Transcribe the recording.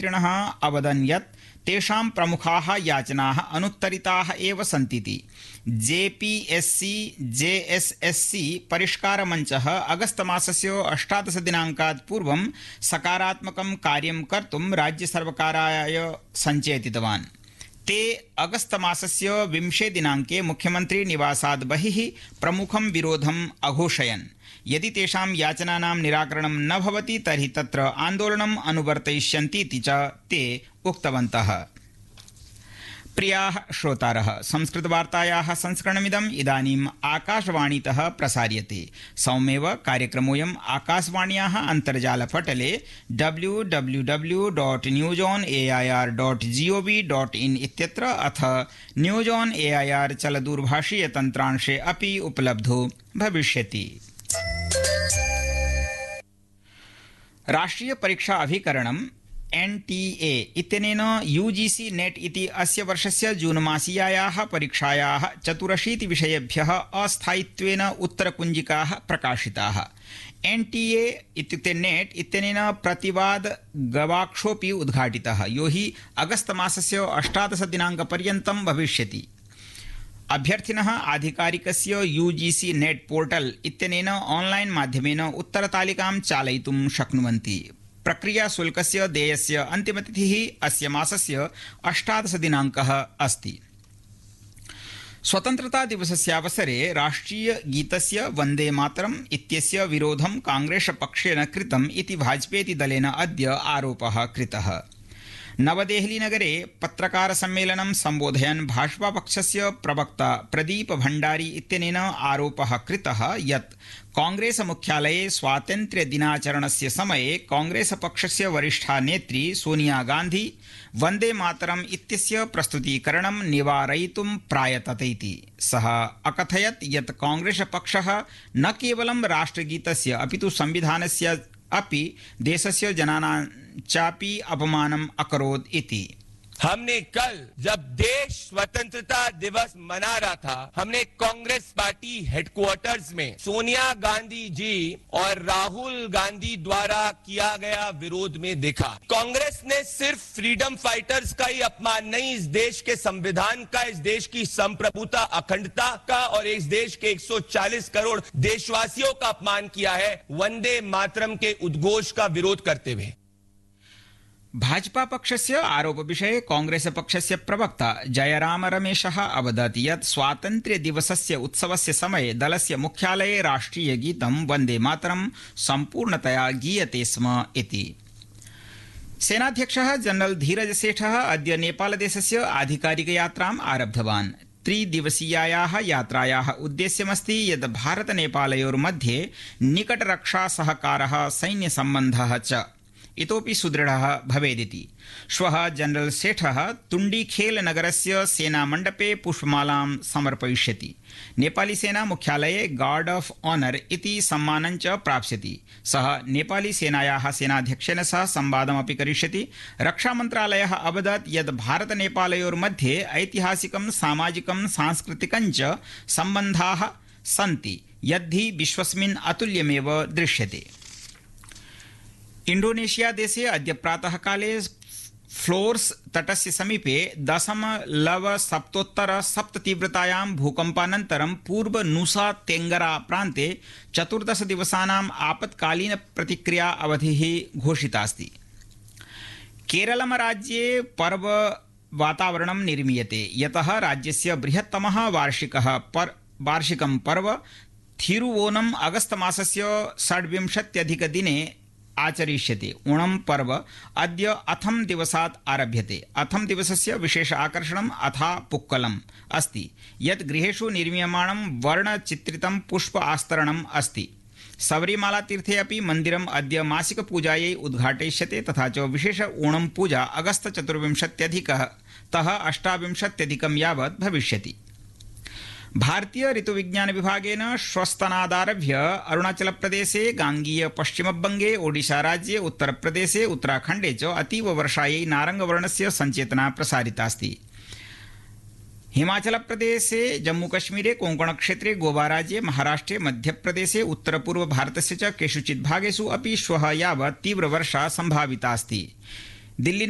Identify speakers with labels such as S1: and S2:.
S1: नेतृणः अवदन् यत् तेषां प्रमुखाः याचनाः अनुत्तरिताः एव सन्तीति। जेपीएससी जेएसएससी परिष्कारमञ्चः अगस्तमासस्य 18 दिनाङ्कात् पूर्वं सकारात्मकं कार्यं कर्तुं राज्यसर्वकाराय सञ्चेतितवान्। ते अगस्तमासस्य 20 दिनाङ्के मुख्यमन्त्री निवासात् बहिः प्रमुखं विरोधम् अघोषयन्। यदि तेषां याचनानां निराकरणं न भवति तर्हि तत्र आन्दोलनम् अनुवर्तयिष्यन्तीति च ते उक्तवन्तः। प्रियाः श्रोतारः, संस्कृतवार्तायाः संस्करणमिदम् इदानीम् आकाशवाणीतः प्रसार्यते। सौम्येव कार्यक्रमोऽयम् आकाशवाण्याः अन्तर्जालपटले www.newsonair.gov.in इत्यत्र अथ न्यूज़ ऑन एआईआर चलदूरभाषीयतन्त्रांशे अपि उपलब्धो भविष्यति। राष्ट्रीय परीक्षा अभिकरणं NTA इत्यनेन UGC नेट इति अस्य वर्षस्य जून मासीयायाः परीक्षायाः 84 विषयेभ्यः अस्थायित्वेन उत्तरकुञ्जिकाः प्रकाशिताः। NTA इत्युक्ते नेट इत्यनेन प्रतिवाद गवाक्षोऽपि उद्घाटितः, यो हि अगस्तमासस्य 18 दिनाङ्कपर्यन्तं भविष्यति। अभ्यर्थिनः आधिकारिकस्य UGC नेट पोर्टल इत्यनेन ऑनलाइन माध्यमेन उत्तरतालिकां चालयितुं शक्नुवन्ति। प्रक्रिया शुल्कस्य देयस्य अन्तिमतिथिः अस्य मासस्य 18 दिनाङ्कः अस्ति। स्वतन्त्रता दिवसस्यावसरे राष्ट्रिय गीतस्य वन्दे मातरम् इत्यस्य विरोधं कांग्रेस पक्षेन कृतम् इति भाजपेति दलेन अद्य आरोपः कृतः। नवदेहली नगरे पत्रकार सम्मेलनं सम्बोधयन् भाजपा पक्षस्य प्रवक्ता प्रदीप भण्डारी इत्यनेन आरोपः कृतः यत् कांग्रेस मुख्यालये स्वातन्त्र्य दिनाचरणस्य समये कांग्रेस पक्षस्य वरिष्ठा नेत्री सोनिया गान्धी वन्दे मातरम् इत्यस्य प्रस्तुतीकरणं निवारयितुं प्रायतते। सः अकथयत् यत् कांग्रेस पक्षः न केवलं राष्ट्रगीतस्य अपितु संविधानस्य अपि देशस्य जनानां चापि अपमानम् अकरोत् इति।
S2: हमने कल जब देश स्वतंत्रता दिवस मना रहा था, हमने कांग्रेस पार्टी हेडक्वार्टर्स में सोनिया गांधी जी और राहुल गांधी द्वारा किया गया विरोध में देखा। कांग्रेस ने सिर्फ फ्रीडम फाइटर्स का ही अपमान नहीं, इस देश के संविधान का, इस देश की संप्रभुता अखंडता का और इस देश के 140 करोड़ देशवासियों का अपमान किया है वंदे मातरम के उद्घोष का विरोध करते हुए।
S1: भाजपा पक्षस्य आरोप विषये कांग्रेस पक्षस्य प्रवक्ता जयराम रमेशः अवदत् यत् स्वातन्त्र्य दिवसस्य उत्सवस्य समये दलस्य मुख्यालये राष्ट्रिय गीतं वन्दे मातरं सम्पूर्णतया गीयते स्म इति। सेनाध्यक्षः जनरल धीरज सेठः अद्य नेपालदेशस्य आधिकारिकयात्राम् आरब्धवान्। 3 दिवसीयायाः यात्रायाः उद्देश्यमस्ति यत् भारत नेपालयोर्मध्ये निकटरक्षा सहकारः सैन्यसम्बन्धः च इतोपि सुदृढः भवेदिति। श्वः जनरल सेठः तुण्डीखेल नगरस्य सेनामण्डपे पुष्पमालां समर्पयिष्यति। नेपाली सेना मुख्यालये गार्ड ऑफ ऑनर इति सम्मानं च प्राप्स्यति। सः नेपाली सेनायाः सेनाध्यक्षेण सह संवादमपि करिष्यति। रक्षामन्त्रालयः अवदत् यत् भारत नेपालयोर्मध्ये ऐतिहासिकं सामाजिकं सांस्कृतिकं च सम्बन्धाः सन्ति यद्धि विश्वस्मिन् अतुल्यमेव दृश्यते। इंडोनेशिया देशे अद्य प्रातः काले फ्लोर्स तटस्य समीपे 0.7 तीव्रतायां भूकम्पानन्तरं पूर्व नुसा तेंगरा प्रान्ते 14 दिवसानाम् आपत्कालीन प्रतिक्रिया अवधिः घोषितास्ति। केरलम राज्ये पर्व वातावरणं निर्मीयते, यतः राज्यस्य बृहत्तमः वार्षिकं पर्व थिरुवोनम् अगस्त मासस्य 26 दिने आचरिष्यते। ओणम पर्व अद्य अथम दिवसात् आरभ्यते। अथम दिवसस्य विशेष आकर्षणम् अथा पुक्कलम् अस्ति, यत् गृहेषु निर्मीयमाणं वर्णचित्रितं पुष्प आस्तरणम् अस्ति। सबरीमाला तीर्थे अपि मन्दिरम् अद्य मासिक पूजायै उद्घाटयिष्यते, तथा च विशेष ओणम पूजा अगस्त 24तः 28 यावत् भविष्यति। भारतीय ऋतुविज्ञान विभागेन श्वस्तनादारभ्य अरुणाचल प्रदेशे, गांगीय पश्चिमबंगे, ओडिशा राज्ये, उत्तर प्रदेशे, उत्तराखण्डे च अतीव वर्षायै नारंगवर्णस्य संचेतना प्रसारितास्ति। हिमाचल प्रदेशे, जम्मू कश्मीरे, कोंकण क्षेत्रे, गोवा राज्ये, महाराष्ट्रे, मध्यप्रदेशे, उत्तरपूर्व भारतस्य च केषुचित् भागेषु अपि श्वः यावत् तीव्रवर्षा सम्भावितास्ति। दिल्ली